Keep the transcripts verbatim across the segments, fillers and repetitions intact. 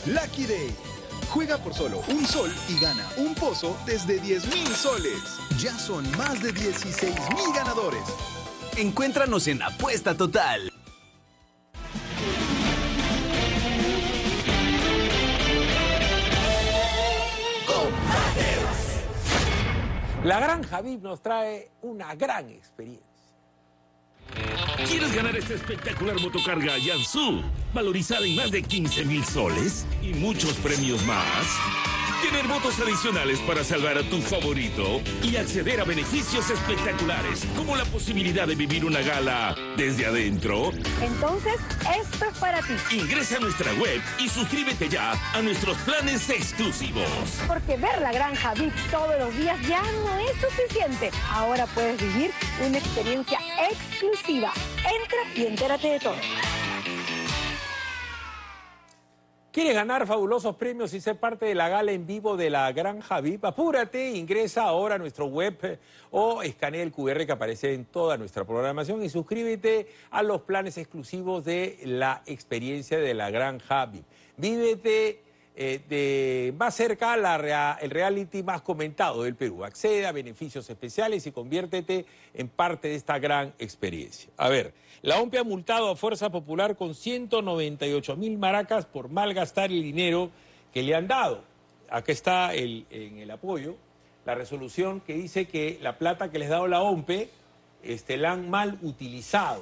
Lucky Day. Juega por solo un sol y gana un pozo desde diez mil soles. Ya son más de dieciséis mil ganadores. Encuéntranos en Apuesta Total. La Granja V I P nos trae una gran experiencia. ¿Quieres ganar esta espectacular motocarga Yansu, valorizada en más de quince mil soles y muchos premios más? Tener votos adicionales para salvar a tu favorito y acceder a beneficios espectaculares, como la posibilidad de vivir una gala desde adentro. Entonces, esto es para ti. Ingresa a nuestra web y suscríbete ya a nuestros planes exclusivos. Porque ver la Granja V I P todos los días ya no es suficiente. Ahora puedes vivir una experiencia exclusiva. Entra y entérate de todo. ¿Quieres ganar fabulosos premios y ser parte de la gala en vivo de la Granja V I P? Apúrate, ingresa ahora a nuestro web eh, o escanea el cu erre que aparece en toda nuestra programación y suscríbete a los planes exclusivos de la experiencia de la Granja V I P. Vívete eh, de más cerca la rea, el reality más comentado del Perú. Accede a beneficios especiales y conviértete en parte de esta gran experiencia. A ver, la OMPE ha multado a Fuerza Popular con ciento noventa y ocho mil maracas por malgastar el dinero que le han dado. Acá está el, en el apoyo la resolución que dice que la plata que les ha dado la OMPE este, la han mal utilizado.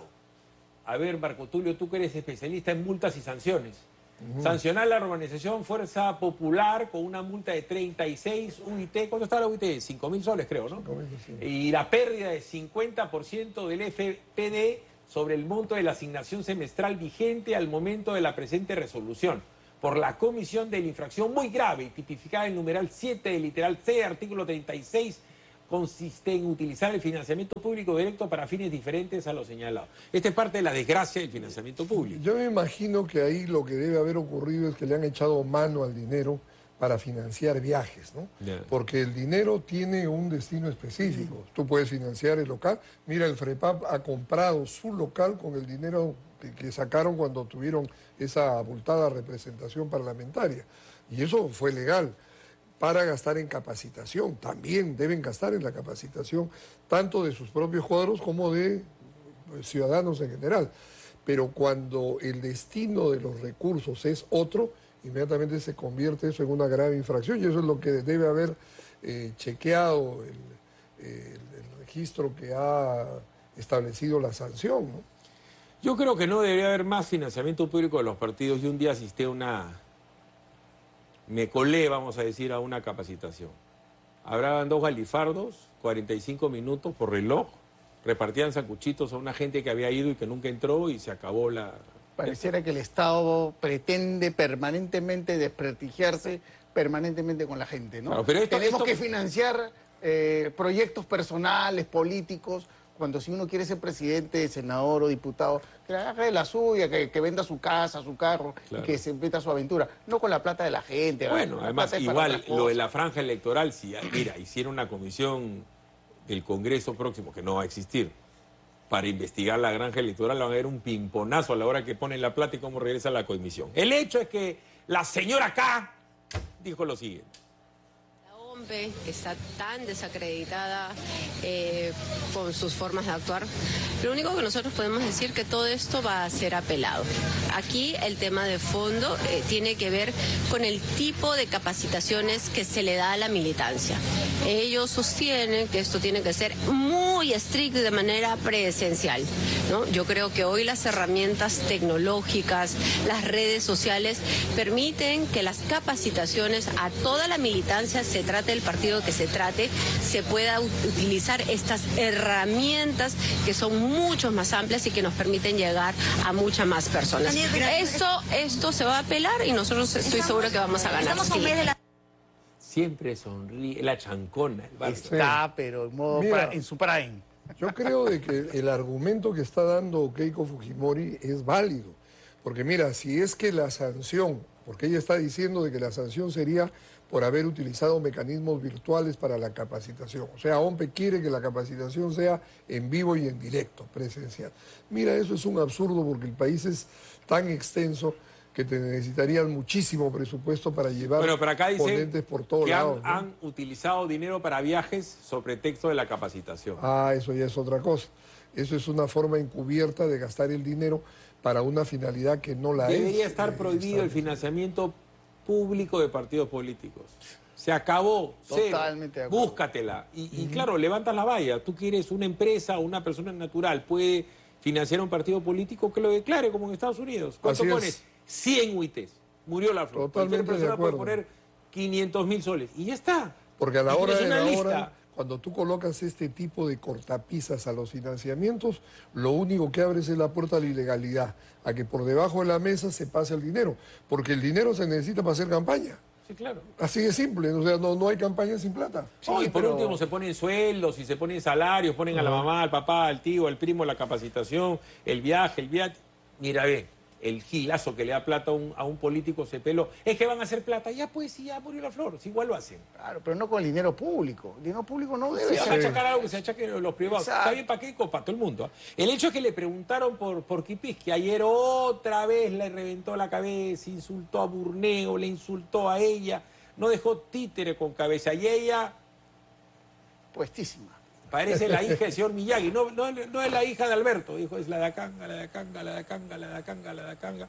A ver, Marco Tulio, tú que eres especialista en multas y sanciones. Uh-huh. Sancionar la organización Fuerza Popular con una multa de treinta y seis U I T. ¿Cuánto está la U I T? cinco mil soles, creo, ¿no? cinco mil, sí. Y la pérdida de cincuenta por ciento del F P D sobre el monto de la asignación semestral vigente al momento de la presente resolución, por la comisión de la infracción muy grave, tipificada en numeral siete del literal C, artículo treinta y seis, consiste en utilizar el financiamiento público directo para fines diferentes a los señalados. Esta es parte de la desgracia del financiamiento público. Yo me imagino que ahí lo que debe haber ocurrido es que le han echado mano al dinero para financiar viajes, ¿no? Yeah. Porque el dinero tiene un destino específico. Mm. Tú puedes financiar el local. Mira, el FREPAP ha comprado su local con el dinero que, que sacaron cuando tuvieron esa abultada representación parlamentaria. Y eso fue legal. Para gastar en capacitación. También deben gastar en la capacitación, tanto de sus propios cuadros como de pues, ciudadanos en general. Pero cuando el destino de los recursos es otro, inmediatamente se convierte eso en una grave infracción, y eso es lo que debe haber eh, chequeado el, el, el registro que ha establecido la sanción, ¿no? Yo creo que no debería haber más financiamiento público de los partidos. Yo un día asistí a una... Me colé, vamos a decir, a una capacitación. Hablaban dos galifardos, cuarenta y cinco minutos por reloj, repartían sanguchitos a una gente que había ido y que nunca entró y se acabó la... Pareciera que el Estado pretende permanentemente desprestigiarse permanentemente con la gente, ¿no? Claro, pero esto, Tenemos esto... que financiar eh, proyectos personales, políticos, cuando si uno quiere ser presidente, senador o diputado, que haga de la suya, que, que venda su casa, su carro, claro, y que se meta su aventura, no con la plata de la gente. Bueno, además, igual, lo de la franja electoral, si, mira, hicieron una comisión del Congreso próximo, que no va a existir, para investigar la granja electoral, van a ver un pimponazo a la hora que ponen la plata y cómo regresa la comisión. El hecho es que la señora K dijo lo siguiente. La OMPE está tan desacreditada eh, con sus formas de actuar. Lo único que nosotros podemos decir que todo esto va a ser apelado. Aquí el tema de fondo eh, tiene que ver con el tipo de capacitaciones que se le da a la militancia. Ellos sostienen que esto tiene que ser muy estricto y de manera presencial, ¿no? Yo creo que hoy las herramientas tecnológicas, las redes sociales, permiten que las capacitaciones a toda la militancia, se trate del partido que se trate, se pueda utilizar estas herramientas que son mucho más amplias y que nos permiten llegar a muchas más personas. Esto, esto se va a apelar y nosotros estoy seguro que vamos a ganar. Sí. Siempre sonríe, la chancona. El Está, pero en, modo Mira, pra, en su prime. Yo creo de que el argumento que está dando Keiko Fujimori es válido. Porque mira, si es que la sanción, porque ella está diciendo de que la sanción sería por haber utilizado mecanismos virtuales para la capacitación. O sea, OMPE quiere que la capacitación sea en vivo y en directo, presencial. Mira, eso es un absurdo porque el país es tan extenso que te necesitarían muchísimo presupuesto para llevar bueno, pero acá dice ponentes por todos que lados. han, ¿no? han utilizado dinero para viajes sobre pretexto de la capacitación. Ah, eso ya es otra cosa. Eso es una forma encubierta de gastar el dinero para una finalidad que no la es. Debería estar eh, prohibido el financiamiento público de partidos políticos. Se acabó. Totalmente cero. de acuerdo. Búscatela. Y, y claro, levantas la valla. Tú quieres una empresa o una persona natural puede financiar un partido político, que lo declare como en Estados Unidos. ¿Cuánto Así es. pones? cien U I Tes. Murió la flor. Totalmente Cualquier persona de puede acuerdo. poner quinientos mil soles. Y ya está. Porque a la Y hora tienes de una la lista. hora, cuando tú colocas este tipo de cortapisas a los financiamientos, lo único que abres es la puerta a la ilegalidad, a que por debajo de la mesa se pase el dinero, porque el dinero se necesita para hacer campaña. Sí, claro. Así de simple, o sea, no, no hay campaña sin plata. Sí, y por pero- último se ponen sueldos y se ponen salarios, ponen a la mamá, al papá, al tío, al primo, la capacitación, el viaje, el viaje. Mira, ve, el gilazo que le da plata a un, a un político se peló. Es que van a hacer plata. Ya pues, sí, ya murió la flor. Si igual lo hacen. Claro, pero no con el dinero público. El dinero público no debe Si van a ser. achacar algo que se achaquen los privados. Exacto. Está bien para qué, para todo el mundo. ¿Ah? El hecho es que le preguntaron por, por Quipis, que ayer otra vez le reventó la cabeza, insultó a Burneo, le insultó a ella, no dejó títere con cabeza. Y ella Puestísima. parece la hija del señor Miyagi. No, no, no es la hija de Alberto, dijo, es la de Acanga, la de Acanga, la de Acanga, la de Acanga, la de Acanga.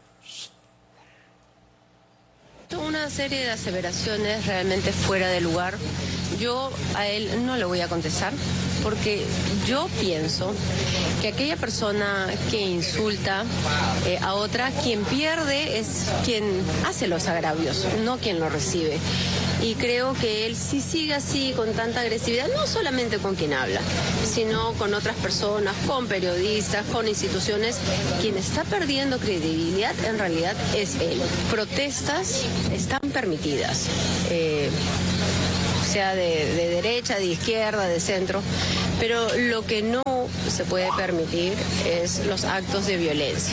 Una serie de aseveraciones realmente fuera de lugar. Yo a él no le voy a contestar porque yo pienso que aquella persona que insulta eh, a otra, quien pierde es quien hace los agravios, no quien los recibe. Y creo que él si sigue así con tanta agresividad, no solamente con quien habla, sino con otras personas, con periodistas, con instituciones, quien está perdiendo credibilidad en realidad es él. Protestas están permitidas, eh, sea de, de derecha, de izquierda, de centro, pero lo que no se puede permitir es los actos de violencia.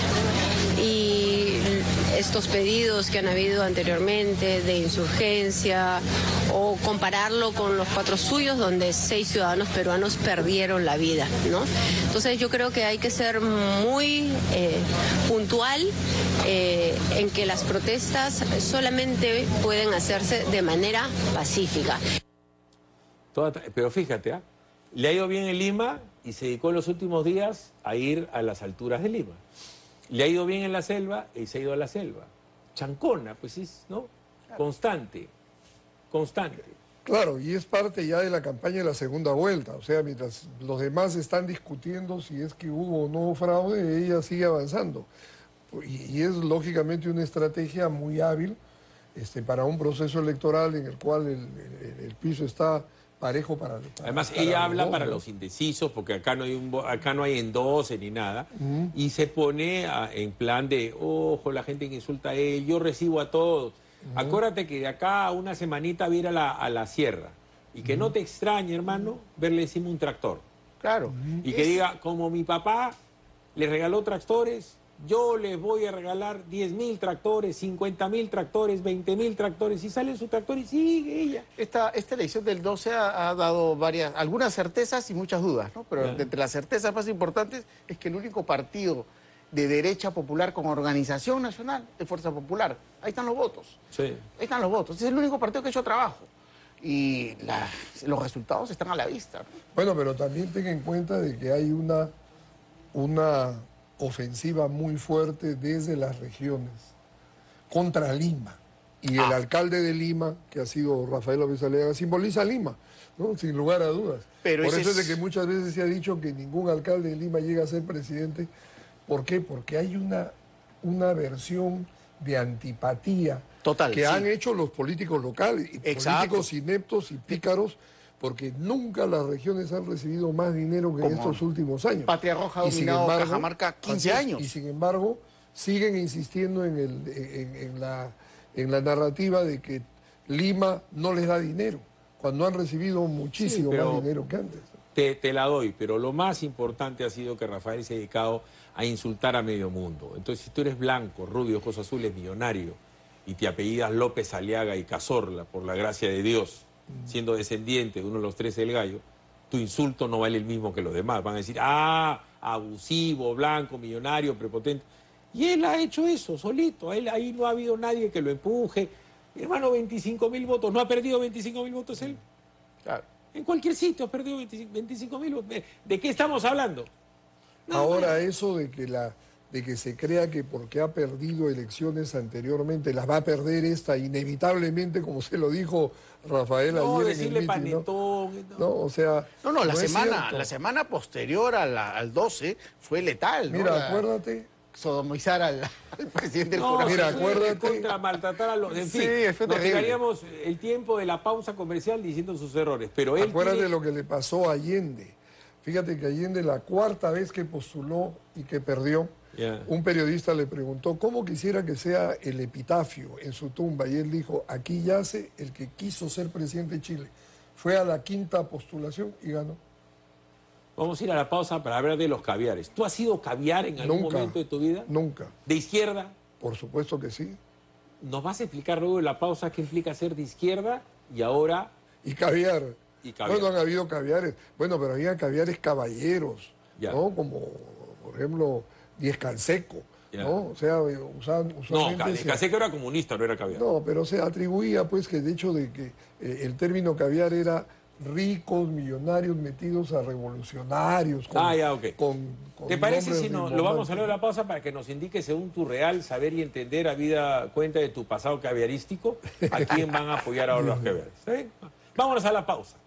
Y estos pedidos que han habido anteriormente de insurgencia o compararlo con los cuatro suyos donde seis ciudadanos peruanos perdieron la vida, ¿no? Entonces yo creo que hay que ser muy eh, puntual eh, en que las protestas solamente pueden hacerse de manera pacífica. Toda, pero fíjate, ¿ah? Le ha ido bien en Lima y se dedicó en los últimos días a ir a las alturas de Lima. Le ha ido bien en la selva y se ha ido a la selva. Chancona, pues es, ¿no? Constante, constante. Claro, y es parte ya de la campaña de la segunda vuelta. O sea, mientras los demás están discutiendo si es que hubo o no fraude, ella sigue avanzando. Y, y es lógicamente una estrategia muy hábil este, para un proceso electoral en el cual el, el- el piso está parejo para... para Además, para ella los habla dos, para ¿no? los indecisos, porque acá no hay un vo- acá no hay endose ni nada, y se pone a- en plan de, ojo, la gente que insulta a él, yo recibo a todos. Acuérdate que de acá a una semanita va a ir a la, a la sierra, y que no te extrañe, hermano, verle encima un tractor. Claro. Y que diga, como mi papá le regaló tractores, yo les voy a regalar diez mil tractores, cincuenta mil tractores, veinte mil tractores, y sale su tractor y sigue ella. Esta, esta elección del doce ha, ha dado varias, algunas certezas y muchas dudas, ¿no? Pero Ya. de entre las certezas más importantes es que el único partido de derecha popular con organización nacional es Fuerza Popular. Ahí están los votos. Sí. Ahí están los votos. Es el único partido que ha hecho trabajo. Y la- los resultados están a la vista, ¿no? Bueno, pero también ten en cuenta de que hay una, una ofensiva muy fuerte desde las regiones contra Lima. Y el alcalde de Lima, que ha sido Rafael López Aliaga, simboliza a Lima, ¿no? Sin lugar a dudas. Pero Por ese eso es de es- que muchas veces se ha dicho que ningún alcalde de Lima llega a ser presidente. ¿Por qué? Porque hay una, una versión de antipatía Total, que sí. han hecho los políticos locales, y Exacto. políticos ineptos y pícaros, porque nunca las regiones han recibido más dinero que en Como estos últimos años. Patria Roja ha Y sin dominado embargo, Cajamarca quince así es, años. Y sin embargo, siguen insistiendo en, el, en, en la, en la narrativa de que Lima no les da dinero, cuando han recibido muchísimo Sí, pero- más dinero que antes. Te, te la doy, pero lo más importante ha sido que Rafael se ha dedicado a insultar a medio mundo. Entonces, si tú eres blanco, rubio, ojos azules, millonario, y te apellidas López Aliaga y Cazorla, por la gracia de Dios, siendo descendiente de uno de los tres del gallo, tu insulto no vale el mismo que los demás. Van a decir, ah, abusivo, blanco, millonario, prepotente. Y él ha hecho eso solito. Él, ahí no ha habido nadie que lo empuje. Mi hermano, veinticinco mil votos. ¿No ha perdido veinticinco mil votos él? Claro. En cualquier sitio ha perdido veinticinco mil votos. ¿De qué estamos hablando? No, Ahora, no. eso de que, la, de que se crea que porque ha perdido elecciones anteriormente, las va a perder esta inevitablemente, como se lo dijo Rafael No, ayer decirle en el meeting, panetón. ¿no? No, o sea... No, no, la, es semana, cierto. la semana posterior a la- al doce fue letal, ¿no? Mira, La- acuérdate... sodomizar al, al presidente del No, corazón. Mira, sí, acuérdate- contra maltratar a los... En Sí, fin, fue nos terrible. tiraríamos el tiempo de la pausa comercial diciendo sus errores, pero él Acuérdate tiene- lo que le pasó a Allende. Fíjate que Allende, la cuarta vez que postuló y que perdió, Ya. un periodista le preguntó cómo quisiera que sea el epitafio en su tumba. Y él dijo, aquí yace el que quiso ser presidente de Chile. Fue a la quinta postulación y ganó. Vamos a ir a la pausa para hablar de los caviares. ¿Tú has sido caviar en algún Nunca. momento de tu vida? Nunca. ¿De izquierda? Por supuesto que sí. ¿Nos vas a explicar luego en la pausa qué implica ser de izquierda y ahora Y caviar. y caviar? Bueno, han habido caviares. Bueno, pero había caviares caballeros, Ya. ¿no? Como, por ejemplo, Diez Canseco, Ya. ¿no? O sea, usaban, No, usualmente... se- Caseco era comunista, no era caviar. No, pero se atribuía, pues, que el hecho de que eh, el término caviar era ricos, millonarios metidos a revolucionarios. Con, Ah, ya, ok. con- con ¿Te parece nombres si no, lo rimbombantes. vamos a leer la pausa para que nos indique según tu real saber y entender, habida cuenta de tu pasado caviarístico, a quién van a apoyar ahora los caviares? ¿Está bien? Vámonos a la pausa.